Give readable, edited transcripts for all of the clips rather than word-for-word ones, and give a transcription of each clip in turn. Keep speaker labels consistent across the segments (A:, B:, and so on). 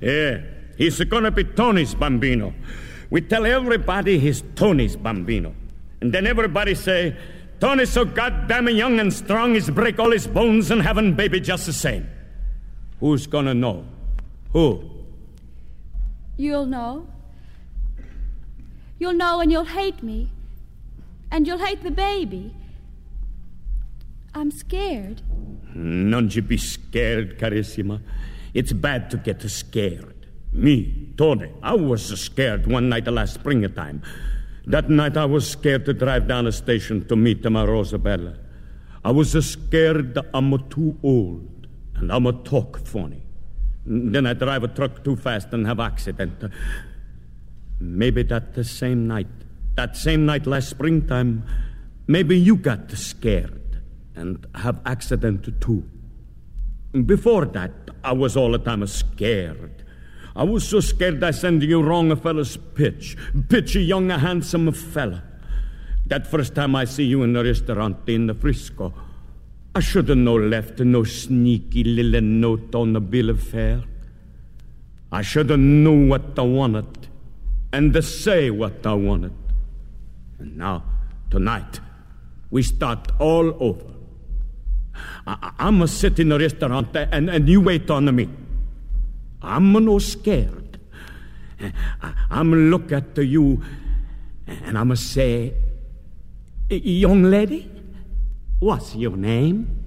A: Yeah, he's gonna be Tony's bambino. We tell everybody he's Tony's bambino. And then everybody say, Tony's so goddamn young and strong, he's break all his bones and having baby just the same. Who's gonna know? Who?
B: You'll know. You'll know and you'll hate me. And you'll hate the baby. I'm scared.
A: None you be scared, Carissima. It's bad to get scared. Me, Tony, I was scared one night last springtime. That night I was scared to drive down the station to meet my Rosabella. I was scared I'm too old and I'm talk funny. Then I drive a truck too fast and have accident. Maybe that same night last springtime, maybe you got scared and have accident too. Before that, I was all the time scared. I was so scared I send you wrong fella's pitch a young, handsome fella. That first time I see you in the restaurant in the Frisco, I should have no left no sneaky little note on the bill of fare. I should have knew what I wanted and to say what I wanted. And now, tonight, we start all over. I'm sit in the restaurant and you wait on me. I'm no scared. I'm look at you and I'm say, young lady, what's your name?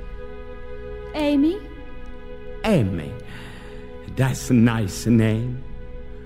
B: Amy.
A: Amy. That's a nice name.